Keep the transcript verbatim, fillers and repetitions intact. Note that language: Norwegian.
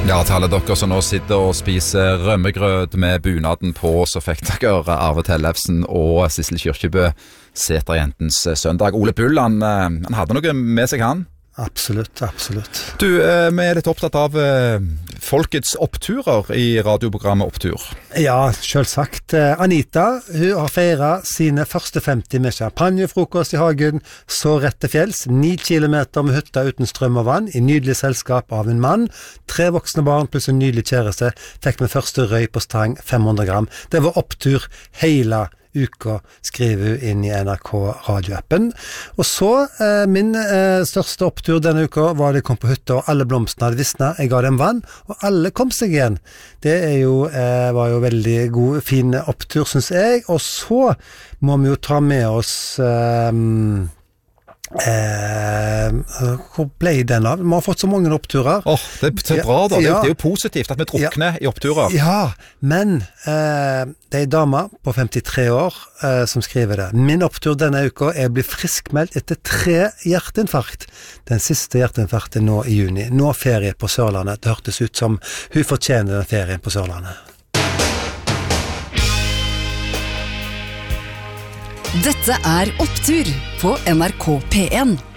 Ja, til alle dere som nå sitter og spiser rømmegrøt med bunaden på, så fikk dere Arve Tellefsen og Sissel Kyrkjebø, Seterjentens søndag. Ole Bull, han, han hadde noe med seg, han? Absolutt, absolutt. Du, vi er litt opptatt av folkets oppturer i radioprogrammet Opptur. Ja, selvsagt. Anita, hun har feiret sine første femti med champagnefrokost i hagen, så rett til fjells, ni kilometer med hytta uten strøm og vann, i nydelig selskap av en mann, tre voksne barn pluss en nydelig kjæreste, fikk med første røy på stang fem hundre gram. Det var opptur hele uka, skriver hun inn i N R K radioappen. Og så, eh, min eh, største opptur denne uka var det kom på hytta, og alle blomstene hadde visnet. Jeg ga dem vann, og alle kom seg igjen. Det er jo, eh, var jo veldig god, fin opptur, synes jeg. Og så må vi jo ta med oss... Eh, Eh, hvor ble den av? Vi har fått så mange oppturer. Åh, oh, det er bra da. Det, ja. det er jo positivt at vi drukner ja. i oppturer. Ja, men eh, det er en dame på femtitre år eh, som skriver det. Min opptur denne uka er å bli friskmeldt etter tre hjerteinfarkt. Den siste hjerteinfarkten nå i juni. Nå ferie på Sørlandet. Det hørtes ut som hun fortjener den ferien på Sørlandet. Dette er Opptur på N R K P en.